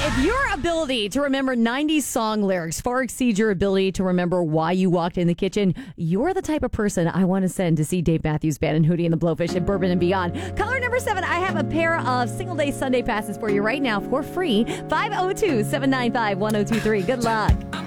If your ability to remember 90s song lyrics far exceeds your ability to remember why you walked in the kitchen, you're the type of person I want to send to see Dave Matthews Band and Hootie and the Blowfish at Bourbon and Beyond. Caller number 7, I have a pair of single day Sunday passes for you right now for free. 502-795-1023. Good luck.